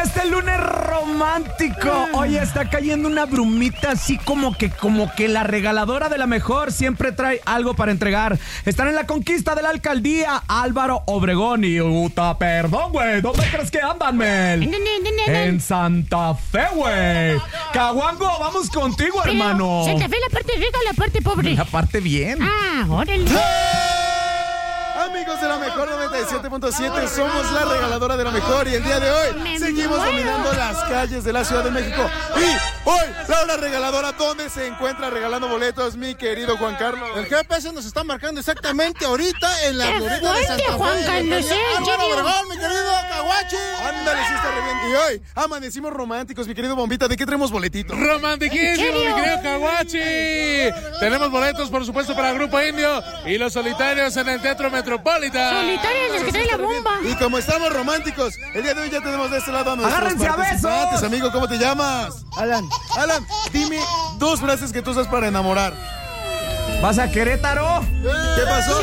este lunes romántico. Oye, está cayendo una brumita así como que la regaladora de la mejor siempre trae algo para entregar. Están en la conquista de la alcaldía Álvaro Obregón y perdón, güey. ¿Dónde crees que andan, Mel? En Santa Fe, güey. Caguango, vamos contigo, pero, hermano. ¿Santa Fe la parte rica o la parte pobre? La parte bien. Ah, órale. Amigos de la mejor 97.7, somos la regaladora de la mejor y el día de hoy seguimos dominando las calles de la Ciudad de México. Y hoy, la hora regaladora, ¿dónde se encuentra regalando boletos, mi querido Juan Carlos? El GPS nos está marcando exactamente ahorita en la glorieta de Santa Fe. Juan Carlos, Álvaro Obregón, mi querido Caguachi. Ándale, sí está re bien. Y hoy amanecimos románticos, mi querido Bombita. ¿De qué tenemos boletitos? Romantiquísimo, mi querido Caguachi. Tenemos boletos, por supuesto, para Grupo Indio y Los Solitarios en el Teatro Metropolitan. Solitarios, los que traen la bomba. Y como estamos románticos, el día de hoy ya tenemos de este lado a nuestros ¡agárrense a participantes. besos! Amigo, ¿cómo te llamas? Alan. Alan, dime dos frases que tú usas para enamorar. ¿Vas a Querétaro? ¿Qué pasó?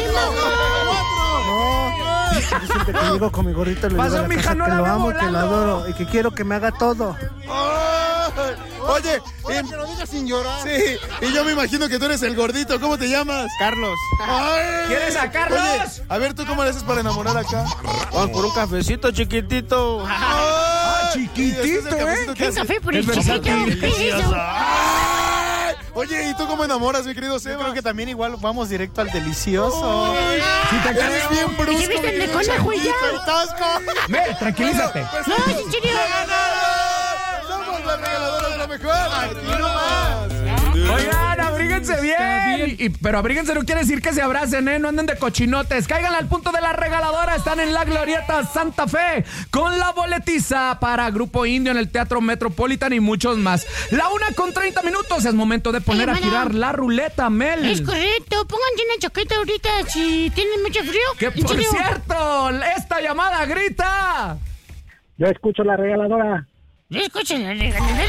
Siempre que llego con mi gorrito le digo Pasó, a la mija, casa no que la lo veo amo, que lo volando. adoro y que quiero que me haga todo. Oye, Que lo digas sin llorar. sí, y yo me imagino que tú eres el gordito. ¿Cómo te llamas? Carlos. Ay. ¿Quieres a Carlos? Oye, a ver, ¿tú cómo le haces para enamorar acá? Vamos por un cafecito chiquitito. chiquitito, ¿Y después del cafecito qué ¿Qué haces? café por Es el chiquito? versátil. ¿Qué es eso? Ay. Oye, ¿y tú cómo enamoras, mi querido Seba? Yo creo que también igual vamos directo al delicioso. Sí, te Eres creo. bien brusco. ¿Te viste mi el de querido conejo y ya? Changuito. Mel, tranquilízate. No, en serio. Somos la regaladora de la mejor. Aquí nomás. Oigan, abríguense bien. Pero abríguense no quiere decir que se abracen, ¿eh? No anden de cochinotes. Caigan al punto de la regaladora. Están en la glorieta Santa Fe con la boletiza para Grupo Indio en el Teatro Metropolitan y muchos más. La 1:30. Es momento de poner a Hermana. girar la ruleta, Mel. Es correcto. Pónganse una chaqueta ahorita si tienen mucho frío. Que ¿En por serio? cierto, esta llamada grita. Yo escucho la regaladora. Escuchen la regaladora.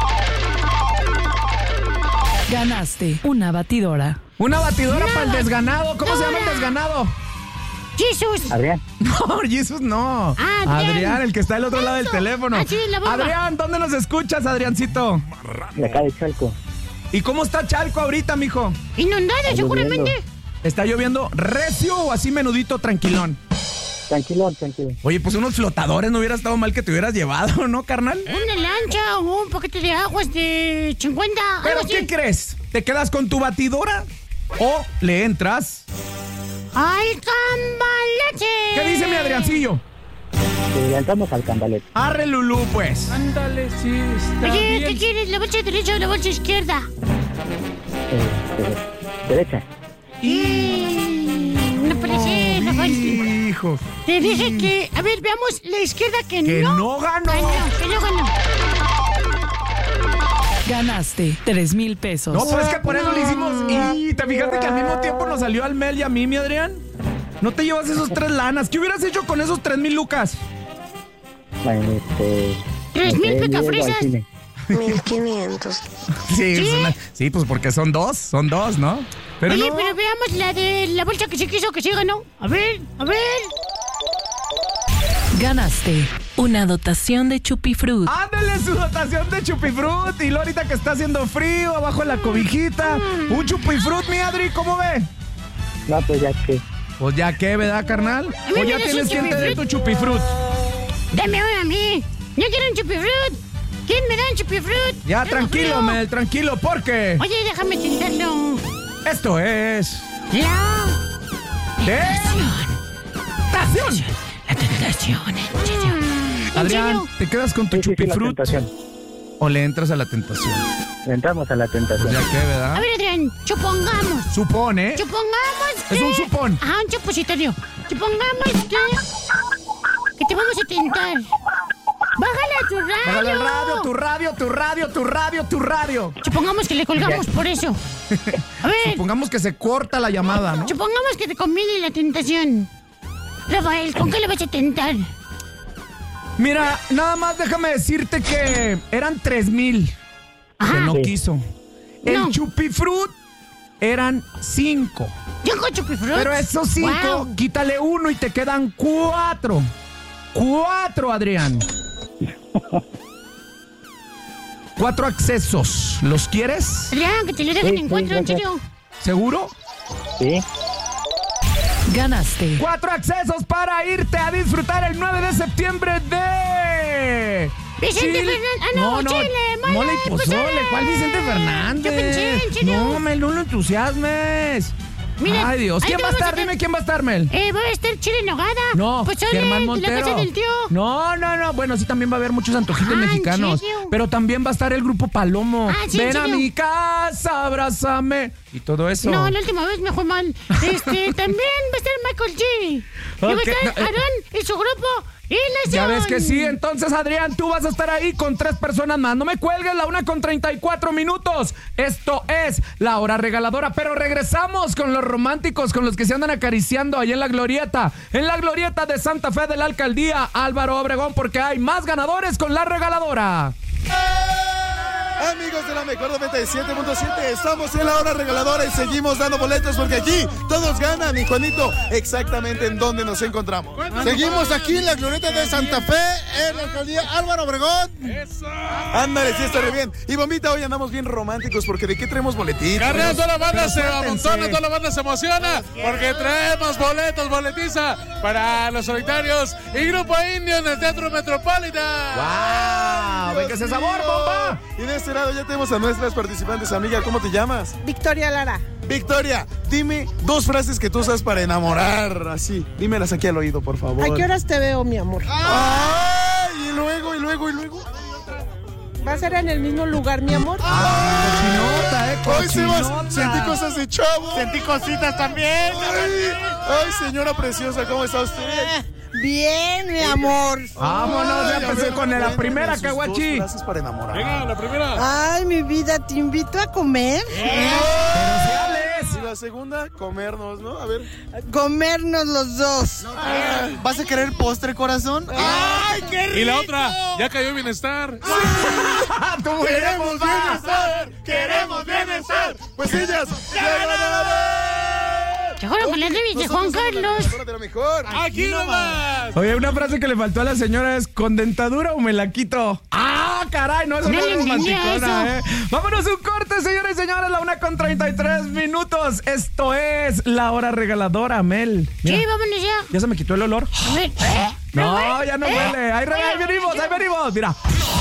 Ganaste una batidora. Una batidora Una para el desganado. ¿Cómo se llama el batidora. desganado? Jesús. Adrián, No, Jesús no. Adrián. El que está al otro lado del teléfono. Ah, sí, la bomba. Adrián, ¿dónde nos escuchas, Adriancito? de acá de Chalco. ¿Y cómo está Chalco ahorita, mijo? Inundada, seguramente. ¿Está lloviendo recio o así menudito, tranquilón? Tranquilo, tranquilo. Oye, pues unos flotadores no hubiera estado mal que te hubieras llevado, ¿no, carnal? Una lancha o un paquete de aguas de 50. ¿Pero algo qué así. crees? ¿Te quedas con tu batidora o le entras? ¡Al cambalache! ¿Qué dice mi Adriancillo? Le entramos al cambalete. Arre, Lulú, pues. Ándale, sí, está Oye, bien. ¿qué quieres? ¿La bolsa derecha o la bolsa izquierda? Derecha. No puede ser, Rafael. Hijo. Te dije que... A ver, veamos la izquierda que no ganó. Que no ganó. Ganaste 3,000 pesos. No, pues es que por eso lo hicimos. Y te fijaste que al mismo tiempo nos salió al Mel y a mí, mi Adrián. No te llevas esos 3 lanas. ¿Qué hubieras hecho con esos 3,000 lucas? Bueno, 3,000 picafresas. 1,500. Sí, pues porque son dos, ¿no? Pero Oye, no. pero veamos la de la bolsa que se quiso que sí ganó. A ver. Ganaste una dotación de Chupifruit. Ándale su dotación de chupifrut. Y lo ahorita que está haciendo frío, abajo de la cobijita. Un chupifrut, mi Adri, ¿cómo ve? No, pues ya que. Pues ya qué, ¿verdad, carnal? mí O me ya das tienes un quien te dé tu chupifrut. chupifrut. Dame uno a mí. Yo quiero un chupifrut. ¿Quién me da un chupifrut? Ya, Tengo tranquilo, frío. Mel, tranquilo, porque Oye, déjame tentarlo. esto es... La ¡Tentación! La tentación, en serio. Adrián, ¿En serio? ¿te quedas con tu Sí, la chupifrut tentación. o le entras a la tentación? Le entramos a la tentación. Pues ya qué, ¿verdad? A ver, Adrián, supongamos Supone. que... Es un supón. Ajá, un supositorio. Supongamos que te vamos a tentar. Bájale a tu radio. Bájale al radio, tu radio. Supongamos que le colgamos por eso. A ver, Supongamos que se corta la llamada, ¿no? supongamos que te conviene la tentación. Rafael, ¿con qué le vas a tentar? Mira, nada más déjame decirte que eran 3,000. Ajá. Que no Sí. quiso. El No. chupifrut eran 5. Yo con chupifrut. Pero esos 5, Wow. quítale 1 y te quedan 4. 4, Adrián. 4 accesos. ¿Los quieres? Adrián, que te lo dejen Sí, en 4, en sí, serio. ¿Seguro? Sí. Ganaste. 4 accesos para irte a disfrutar el 9 de septiembre de... Vicente Chile. Fernández. Chile, mole y pozole. ¿Cuál Vicente Fernández? Yo pensé, en serio. No, Mel, no lo entusiasmes. Mira, Ay, Dios. ahí ¿Quién te va a vamos a estar? tener- Dime quién va a estar, Mel. Va a estar Chile en nogada. No, Pozole, Germán de Montero. la casa del tío. No. Bueno, sí también va a haber muchos antojitos ¿en mexicanos. serio? Pero también va a estar el grupo Palomo. ¿sí, en Ven a serio? mi casa, abrázame. Y todo eso. No, la última vez me fue mal. También va a estar Michael G. Y va a Ok, estar no, Aarón y su grupo. Y la Ya ves Son. que sí, entonces Adrián, tú vas a estar ahí con 3 personas más. No me cuelgues, la 1:34. Esto es la hora regaladora, pero regresamos con los románticos, con los que se andan acariciando ahí en la glorieta de Santa Fe de la Alcaldía Álvaro Obregón, porque hay más ganadores con la regaladora. Amigos de la mejor 97.7, estamos en la hora regaladora y seguimos dando boletos porque aquí todos ganan. Y Juanito, exactamente en dónde nos encontramos. Seguimos aquí en la glorieta de Santa Fe, en la alcaldía Álvaro Obregón. Ándale, sí, está re bien. Y Bombita, hoy andamos bien románticos porque ¿de qué traemos boletitos? Carnal, toda la banda se suéltense. amontona, toda la banda se emociona porque traemos boletiza para Los Solitarios y Grupo Indio en el Teatro Metropolitan. ¡Wow! ¡Venga ese sabor, bomba! Y de este lado ya tenemos a nuestras participantes. Amiga, ¿cómo te llamas? Victoria Lara. Victoria, dime 2 frases que tú usas para enamorar. Así, dímelas aquí al oído, por favor. ¿A qué horas te veo, mi amor? ¡Ay! Y luego. ¿Va a ser en el mismo lugar, mi amor? Cochinota, ¡Ay, Sebas! cochinota. Sentí cosas de chavo. Sentí cositas también. Ay, señora preciosa, ¿cómo está usted? Bien, mi amor. Vámonos, ya Ay, a empecé ver, con la cuéntame primera, sus 2 Caguachi. frases para enamorar. Venga, la primera. Ay, mi vida, te invito a comer. Y la segunda, comernos, ¿no? A ver. Comernos los dos. ¿Vas a querer postre, corazón? ¡Ay, qué rico! Y la otra, ya cayó bienestar. ¡Queremos bienestar! Pues ellas, ya ganaron. Se fueron con las Davis de Juan Carlos. De lo mejor. Aquí nomás. Oye, una frase que le faltó a la señora es: ¿con dentadura o me la quito? ¡Ah, caray! No, eso No no le es entendía romanticona, eso. Vámonos a un corte, señores y señores, la 1:33. Esto es la hora regaladora, Mel. Mira, Sí, vámonos ya. ya se me quitó el olor. A ver. No, ya no huele. Ahí venimos. Mira.